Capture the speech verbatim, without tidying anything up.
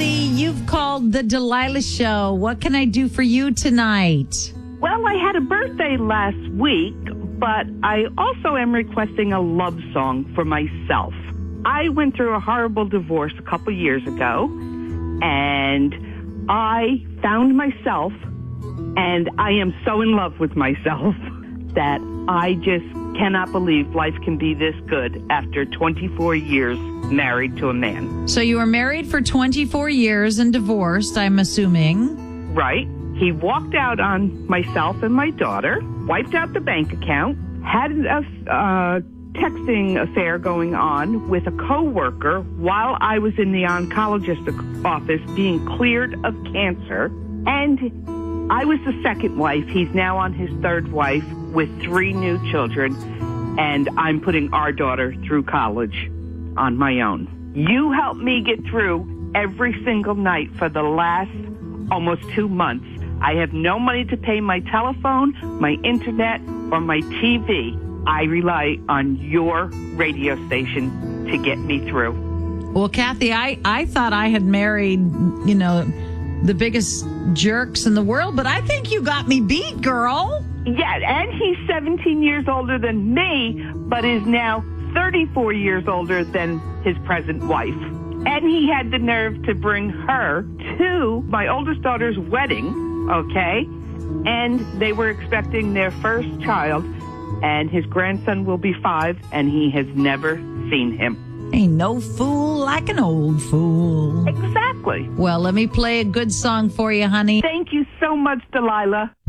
Kathy, you've called the Delilah Show. What can I do for you tonight? Well, I had a birthday last week, but I also am requesting a love song for myself. I went through a horrible divorce a couple years ago, and I found myself, and I am so in love with myself that I just cannot believe life can be this good after twenty-four years married to a man. So you were married for twenty-four years and divorced, I'm assuming. Right. He walked out on myself and my daughter, wiped out the bank account, had a uh, texting affair going on with a coworker while I was in the oncologist office being cleared of cancer. And I was the second wife. He's now on his third wife with three new children. And I'm putting our daughter through college on my own. You helped me get through every single night for the last almost two months. I have no money to pay my telephone, my internet, or my T V. I rely on your radio station to get me through. Well, Kathy, I, I thought I had married, you know, the biggest jerks in the world, but I think you got me beat, girl. Yeah, and he's seventeen years older than me, but is now thirty-four years older than his present wife. And he had the nerve to bring her to my oldest daughter's wedding, okay? And they were expecting their first child, and his grandson will be five, and he has never seen him. Ain't no fool like an old fool. Exactly. Well, let me play a good song for you, honey. Thank you so much, Delilah.